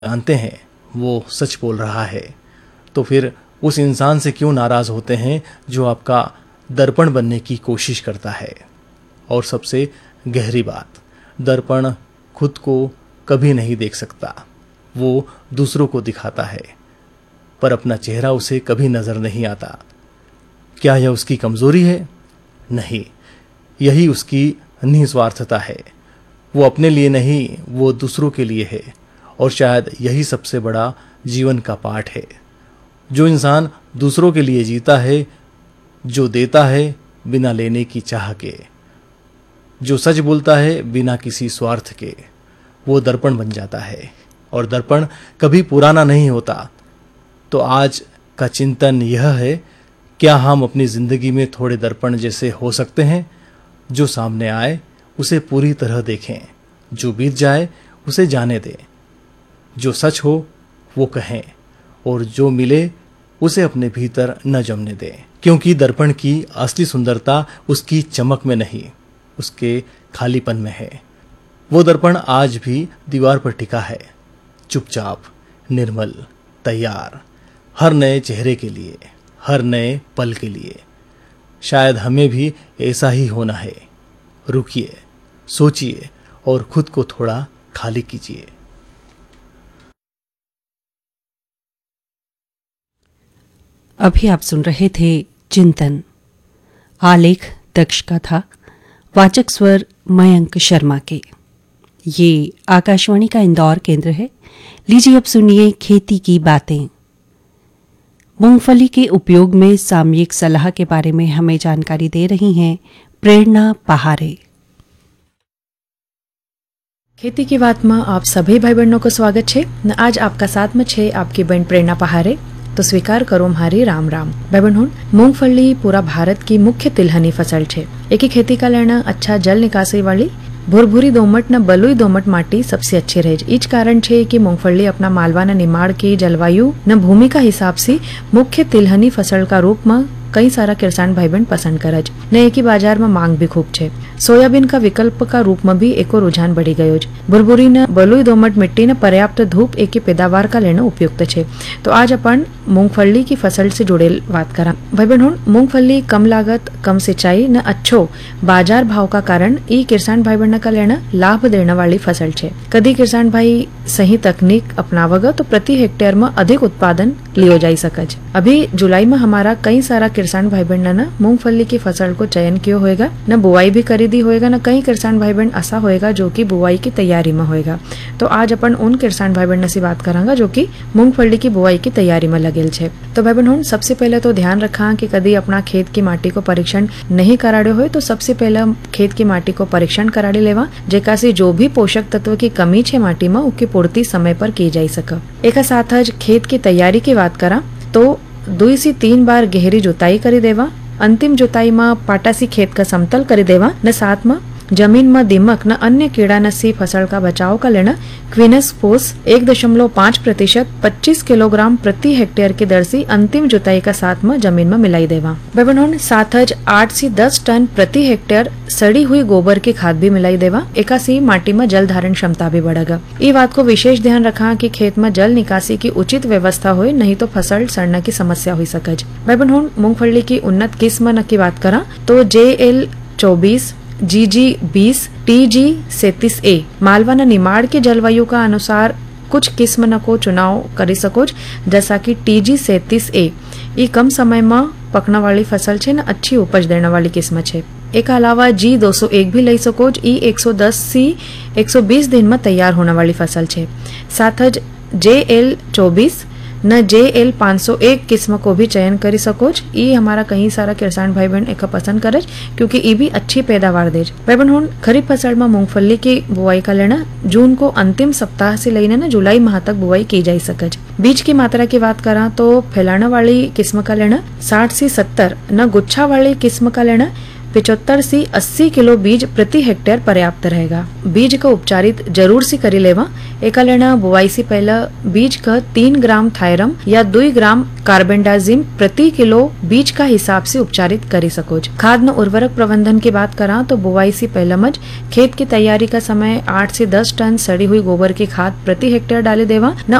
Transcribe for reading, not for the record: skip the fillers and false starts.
जानते हैं वो सच बोल रहा है, तो फिर उस इंसान से क्यों नाराज होते हैं जो आपका दर्पण बनने की कोशिश करता है। और सबसे गहरी बात, दर्पण खुद को कभी नहीं देख सकता, वो दूसरों को दिखाता है, पर अपना चेहरा उसे कभी नजर नहीं आता। क्या यह उसकी कमजोरी है? नहीं, यही उसकी निस्वार्थता है। वो अपने लिए नहीं, वो दूसरों के लिए है। और शायद यही सबसे बड़ा जीवन का पाठ है। जो इंसान दूसरों के लिए जीता है, जो देता है बिना लेने की चाह के, जो सच बोलता है बिना किसी स्वार्थ के, वो दर्पण बन जाता है। और दर्पण कभी पुराना नहीं होता। तो आज का चिंतन यह है, क्या हम अपनी जिंदगी में थोड़े दर्पण जैसे हो सकते हैं? जो सामने आए उसे पूरी तरह देखें, जो बीत जाए उसे जाने दें, जो सच हो वो कहें, और जो मिले उसे अपने भीतर न जमने दें। क्योंकि दर्पण की असली सुंदरता उसकी चमक में नहीं, उसके खालीपन में है। वो दर्पण आज भी दीवार पर टिका है, चुपचाप, निर्मल, तैयार, हर नए चेहरे के लिए, हर नए पल के लिए। शायद हमें भी ऐसा ही होना है। रुकिए, सोचिए और खुद को थोड़ा खाली कीजिए। अभी आप सुन रहे थे चिंतन। आलेख दक्ष का था, वाचक स्वर मयंक शर्मा के। ये आकाशवाणी का इंदौर केंद्र है। लीजिए अब सुनिए खेती की बातें। मूंगफली के उपयोग में सामयिक सलाह के बारे में हमें जानकारी दे रही हैं प्रेरणा पहारे। खेती की बात में आप सभी भाई बहनों को स्वागत है। आज आपका साथ में छे आपकी बहन प्रेरणा पहारे। तो स्वीकार करो हमारी राम राम। भाई बहनों, मूंगफली पूरा भारत की मुख्य तिलहनी फसल है। एक ही खेती का लेना अच्छा जल निकासी वाली भुरभुरी दोमट न बलुई दोमट माटी सबसे अच्छी रहे। इच कारण छे कि मूंगफली अपना मालवा न निमाड़ की जलवायु न भूमि का हिसाब से मुख्य तिलहनी फसल का रूप में कई सारा किसान भाई बहन पसंद करज न। एक ही बाजार में मांग भी खूब छे। सोयाबीन का विकल्प का रूप में भी एको रुझान बढ़ी गयो। भुरभुरी न बलुई दोमट मिट्टी न पर्याप्त धूप एक ही पैदावार का लेना उपयुक्त छे। तो आज अपन मूंगफली की फसल से जुड़े बात करा। भाई बहनों, मूंगफली कम लागत, कम सिंचाई न अच्छो बाजार भाव का कारण ई किसान भाई बहन का लेना लाभ देने वाली फसल छे। कदी किसान भाई सही तकनीक अपनावगा तो प्रति हेक्टेयर में अधिक उत्पादन लियो जाई सकज। अभी जुलाई में हमारा कई सारा किसान भाई बहन ने मूंगफली की फसल को चयन किया होएगा, न बुआई भी करी दी होएगा, न कई किसान भाई बहन ऐसा होएगा जो कि बुआई की तैयारी में होएगा। तो आज अपन उन किसान भाई बहन से बात करांगा जो कि मूंगफली की बुआई की तैयारी में लगेल छे। तो भाई बहन, सबसे पहले तो ध्यान रखा कि कभी अपना खेत की माटी को परीक्षण नहीं कराड़े हो तो सबसे पहले खेत की माटी को परीक्षण कराड़ी लेवा, जेका से जो भी पोषक तत्व की कमी छे माटी में उसकी पूर्ति समय पर की जाई सके। एक साथ आज खेत की तैयारी की बात करा तो 2 से 3 बार गहरी जुताई करी देवा। अंतिम जुताई में पाटासी खेत का समतल करी देवा न साथ में जमीन में दीमक न अन्य कीड़ा नसी फसल का बचाव का लेना क्विनस फोस 1.5% 25 किलोग्राम प्रति हेक्टेयर की दर से अंतिम जुताई का साथ में जमीन में मिलाई देवा। बेबनोन साथ 8 से 10 टन प्रति हेक्टेयर सड़ी हुई गोबर की खाद भी मिलाई देवा। एका से माटी में जल धारण क्षमता भी बढ़ेगा। ये बात को विशेष ध्यान रखा कि खेत में जल निकासी की उचित व्यवस्था हो, नहीं तो फसल सड़ने की समस्या हो सकज। बेबनोन मूंगफली की उन्नत किस्म न की बात करा तो JL 24, GG 20, TG 37A Malwa न निमाड़ के जलवायु का अनुसार कुछ किस्म न को चुनाव करी सको, जैसा कि TG 37A ये कम समय में पकने वाली फसल छे न अच्छी उपज देने वाली किस्म छे। एक अलावा G 201 भी ले सको, ये 110 से 120 दिन में तैयार होने वाली फसल छे। साथ JL 24 न JL 501 किस्म को भी चयन करी सको। ये हमारा कई सारा किसान भाई बहन एक पसंद करे क्योंकि ये भी अच्छी पैदावार दे। भाई बहन, खरीफ फसल में मूंगफली की बुआई का लेना जून को अंतिम सप्ताह से लेने न जुलाई माह तक बुआई की जा सकज। बीज की मात्रा की बात करा तो फैलाने वाली किस्म का लेना 60 से 70 न गुच्छा वाली किस्म का लेना 75 से 80 किलो बीज प्रति हेक्टेयर पर्याप्त रहेगा। बीज का उपचारित जरूर से करी लेवा। एका लेना बुआई से पहला बीज का 3 ग्राम थायरम या 2 ग्राम कार्बेंडाजिम प्रति किलो बीज का हिसाब से उपचारित करी सकोज। खाद न उर्वरक प्रबंधन की बात करा तो बुआई से पहला मज खेत की तैयारी का समय 8 से 10 टन सड़ी हुई गोबर की खाद प्रति हेक्टेयर डाले देवा। न